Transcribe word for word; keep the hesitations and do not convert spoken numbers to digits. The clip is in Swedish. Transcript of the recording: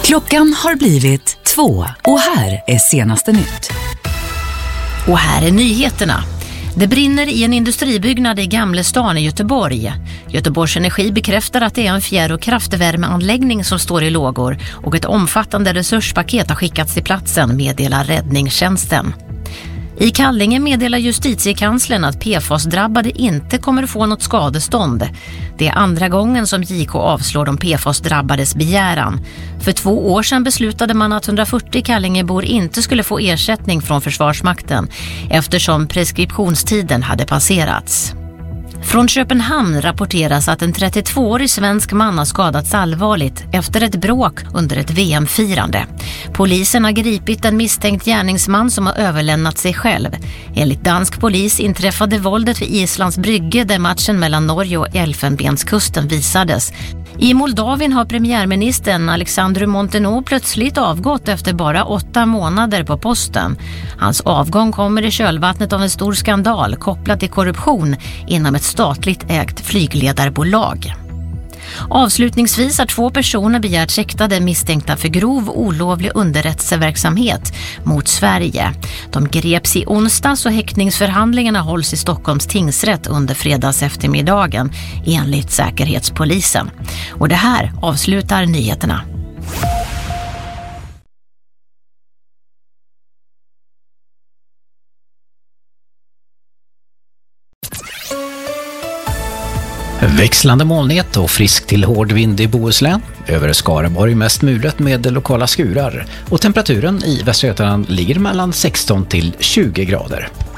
Klockan har blivit två och här är senaste nytt. Och här är nyheterna. Det brinner i en industribyggnad i Gamlestan i Göteborg. Göteborgs Energi bekräftar att det är en fjärr- och kraftvärmeanläggning som står i lågor och ett omfattande resurspaket har skickats till platsen, meddelar räddningstjänsten. I Kallinge meddelar justitiekanslern att P F A S-drabbade inte kommer få något skadestånd. Det är andra gången som J K avslår de P F A S-drabbades begäran. För två år sedan beslutade man att hundrafyrtio Kallingebor inte skulle få ersättning från Försvarsmakten eftersom preskriptionstiden hade passerats. Från Köpenhamn rapporteras att en trettiotvåårig svensk man har skadats allvarligt efter ett bråk under ett V M-firande. Polisen har gripit en misstänkt gärningsman som har överlämnat sig själv. Enligt dansk polis inträffade våldet vid Islands brygge där matchen mellan Norge och Elfenbenskusten visades. I Moldavien har premiärministern Alexandru Monteno plötsligt avgått efter bara åtta månader på posten. Hans avgång kommer i kölvattnet av en stor skandal kopplad till korruption inom ett statligt ägt flygledarbolag. Avslutningsvis har två personer begärt häktade misstänkta för grov olovlig underrättelseverksamhet mot Sverige. De greps i onsdags och häktningsförhandlingarna hålls i Stockholms tingsrätt under fredags eftermiddagen enligt Säkerhetspolisen. Och det här avslutar nyheterna. Växlande molnighet och frisk till hård vind i Bohuslän. Över Skaraborg mest mulet med lokala skurar. Och temperaturen i Västra Götaland ligger mellan sexton till tjugo grader.